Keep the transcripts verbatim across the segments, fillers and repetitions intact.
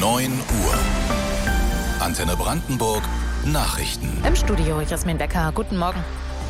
neun Uhr. Antenne Brandenburg Nachrichten. Im Studio Jasmin Becker. Guten Morgen.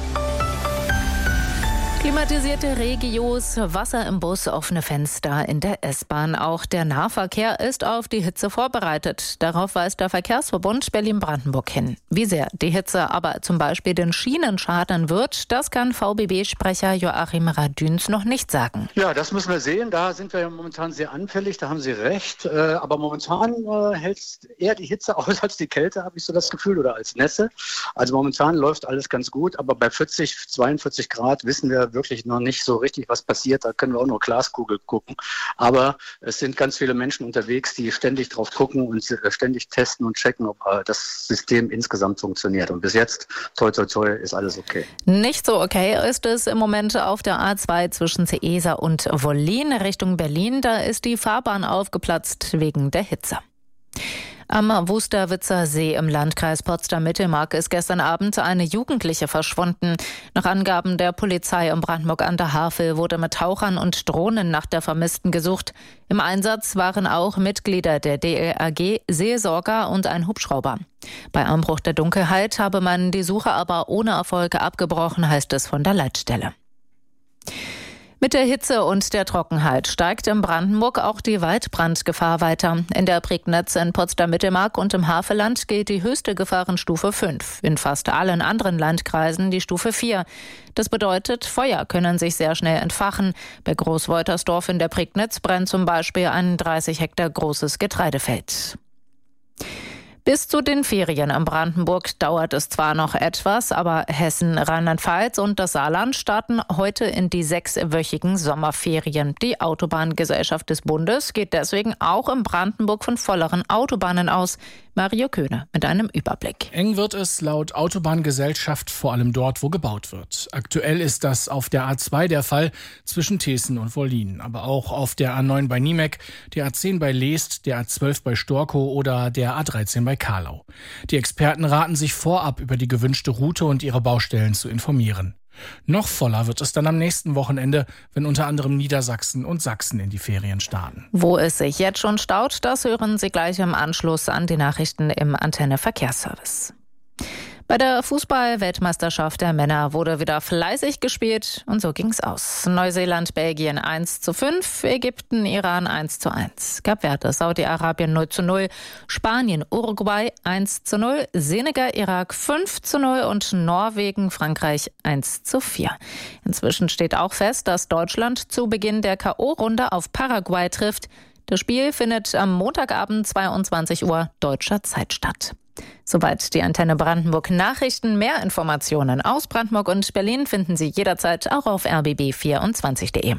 Klimatisierte Regios, Wasser im Bus, offene Fenster in der S-Bahn. Auch der Nahverkehr ist auf die Hitze vorbereitet. Darauf weist der Verkehrsverbund Berlin-Brandenburg hin. Wie sehr die Hitze aber zum Beispiel den Schienen schaden wird, das kann V B B-Sprecher Joachim Radüns noch nicht sagen. Ja, das müssen wir sehen. Da sind wir ja momentan sehr anfällig, da haben Sie recht. Aber momentan hält eher die Hitze aus als die Kälte, habe ich so das Gefühl, oder als Nässe. Also momentan läuft alles ganz gut, aber bei vierzig, zweiundvierzig Grad wissen wir wirklich noch nicht so richtig, was passiert. Da können wir auch nur Glaskugel gucken. Aber es sind ganz viele Menschen unterwegs, die ständig drauf gucken und ständig testen und checken, ob das System insgesamt funktioniert. Und bis jetzt, toi, toi, toi, ist alles okay. Nicht so okay ist es im Moment auf der A zwei zwischen Seesa und Wollin Richtung Berlin. Da ist die Fahrbahn aufgeplatzt wegen der Hitze. Am Wusterwitzer See im Landkreis Potsdam-Mittelmark ist gestern Abend eine Jugendliche verschwunden. Nach Angaben der Polizei in Brandenburg an der Havel wurde mit Tauchern und Drohnen nach der Vermissten gesucht. Im Einsatz waren auch Mitglieder der D L R G, Seelsorger und ein Hubschrauber. Bei Anbruch der Dunkelheit habe man die Suche aber ohne Erfolg abgebrochen, heißt es von der Leitstelle. Mit der Hitze und der Trockenheit steigt in Brandenburg auch die Waldbrandgefahr weiter. In der Prignitz in Potsdam-Mittelmark und im Havelland gilt die höchste Gefahrenstufe fünf. In fast allen anderen Landkreisen die Stufe vier. Das bedeutet, Feuer können sich sehr schnell entfachen. Bei Großwoltersdorf in der Prignitz brennt zum Beispiel ein dreißig Hektar großes Getreidefeld. Bis zu den Ferien in Brandenburg dauert es zwar noch etwas, aber Hessen, Rheinland-Pfalz und das Saarland starten heute in die sechswöchigen Sommerferien. Die Autobahngesellschaft des Bundes geht deswegen auch in Brandenburg von volleren Autobahnen aus. Mario Köhne mit einem Überblick. Eng wird es laut Autobahngesellschaft vor allem dort, wo gebaut wird. Aktuell ist das auf der A zwei der Fall zwischen Thesen und Wollin, aber auch auf der A neun bei Niemek, der A zehn bei Leest, der A zwölf bei Storkow oder der A dreizehn bei Karlau. Die Experten raten sich vorab über die gewünschte Route und ihre Baustellen zu informieren. Noch voller wird es dann am nächsten Wochenende, wenn unter anderem Niedersachsen und Sachsen in die Ferien starten. Wo es sich jetzt schon staut, das hören Sie gleich im Anschluss an die Nachrichten im Antenne Verkehrsservice. Bei der Fußball-Weltmeisterschaft der Männer wurde wieder fleißig gespielt und so ging's aus. Neuseeland, Belgien eins zu fünf, Ägypten, Iran eins zu eins, Kap Verde, Saudi-Arabien null zu null, Spanien, Uruguay eins zu null, Senegal, Irak fünf zu null und Norwegen, Frankreich eins zu vier. Inzwischen steht auch fest, dass Deutschland zu Beginn der K O-Runde auf Paraguay trifft. Das Spiel findet am Montagabend zweiundzwanzig Uhr deutscher Zeit statt. Soweit die Antenne Brandenburg Nachrichten. Mehr Informationen aus Brandenburg und Berlin finden Sie jederzeit auch auf r b b vierundzwanzig punkt d e.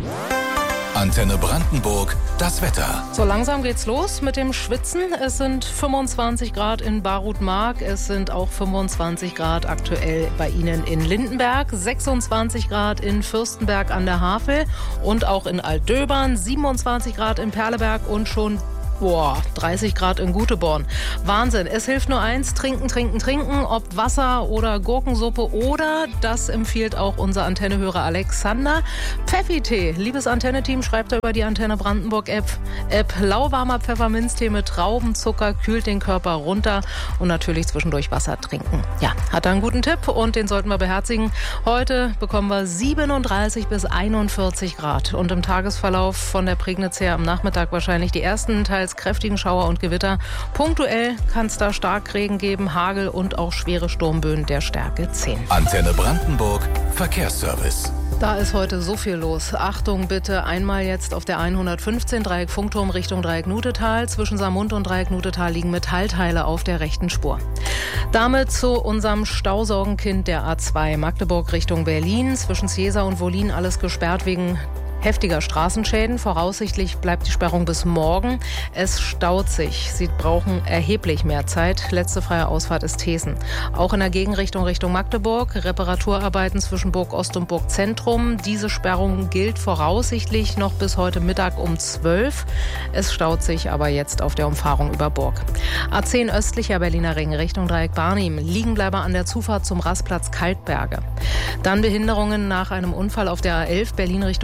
Antenne Brandenburg, das Wetter. So langsam geht's los mit dem Schwitzen. Es sind fünfundzwanzig Grad in Barut-Mark. Es sind auch fünfundzwanzig Grad aktuell bei Ihnen in Lindenberg. sechsundzwanzig Grad in Fürstenberg an der Havel und auch in Altdöbern. siebenundzwanzig Grad in Perleberg und schon Boah, dreißig Grad in Guteborn. Wahnsinn. Es hilft nur eins, trinken, trinken, trinken. Ob Wasser oder Gurkensuppe oder, das empfiehlt auch unser Antennehörer Alexander, Pfeffi-Tee. Liebes Antenne-Team, schreibt er über die Antenne Brandenburg-App. App lauwarmer Pfefferminztee mit Traubenzucker, kühlt den Körper runter und natürlich zwischendurch Wasser trinken. Ja, hat er einen guten Tipp und den sollten wir beherzigen. Heute bekommen wir siebenunddreißig bis einundvierzig Grad und im Tagesverlauf von der Prignitz her am Nachmittag wahrscheinlich die ersten teils kräftigen Schauer und Gewitter. Punktuell kann es da Starkregen geben, Hagel und auch schwere Sturmböen der Stärke zehn. Antenne Brandenburg, Verkehrsservice. Da ist heute so viel los. Achtung bitte, einmal jetzt auf der hundertfünfzehn Dreieck Funkturm Richtung Dreieck Nutetal. Zwischen Saarmund und Dreieck Nutetal liegen Metallteile auf der rechten Spur. Damit zu unserem Stausorgenkind der A zwei Magdeburg Richtung Berlin. Zwischen Seesa und Wollin alles gesperrt wegen heftiger Straßenschäden. Voraussichtlich bleibt die Sperrung bis morgen. Es staut sich. Sie brauchen erheblich mehr Zeit. Letzte freie Ausfahrt ist Thesen. Auch in der Gegenrichtung Richtung Magdeburg. Reparaturarbeiten zwischen Burg Ost und Burg Zentrum. Diese Sperrung gilt voraussichtlich noch bis heute Mittag um zwölf. Es staut sich aber jetzt auf der Umfahrung über Burg. A zehn östlicher Berliner Ring Richtung Dreieck Barnim. Liegenbleiber an der Zufahrt zum Rastplatz Kaltberge. Dann Behinderungen nach einem Unfall auf der A elf Berlin Richtung Stettin.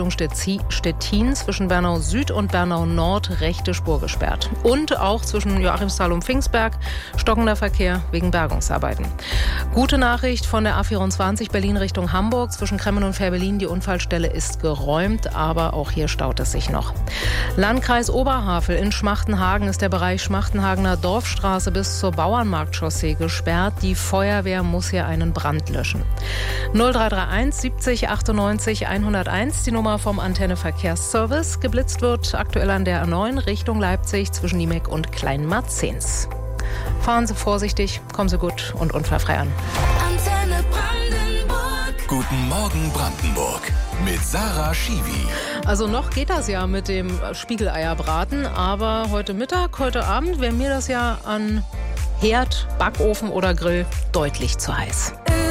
Stettin zwischen Bernau Süd und Bernau Nord rechte Spur gesperrt. Und auch zwischen Joachimsthal und Pfingstberg stockender Verkehr wegen Bergungsarbeiten. Gute Nachricht von der A vierundzwanzig Berlin Richtung Hamburg. Zwischen Kremmen und Fehrbellin, die Unfallstelle ist geräumt, aber auch hier staut es sich noch. Landkreis Oberhavel in Schmachtenhagen ist der Bereich Schmachtenhagener Dorfstraße bis zur Bauernmarktchaussee gesperrt. Die Feuerwehr muss hier einen Brand löschen. null drei drei eins siebzig achtundneunzig hunderteins, die Nummer vom Antenne Verkehrsservice. Geblitzt wird aktuell an der A neun Richtung Leipzig zwischen Niemek und Kleinmarzens. Fahren Sie vorsichtig, kommen Sie gut und unfallfrei an. Antenne Brandenburg. Guten Morgen Brandenburg mit Sarah Schiwi. Also noch geht das ja mit dem Spiegeleierbraten, aber heute Mittag, heute Abend wäre mir das ja an Herd, Backofen oder Grill deutlich zu heiß.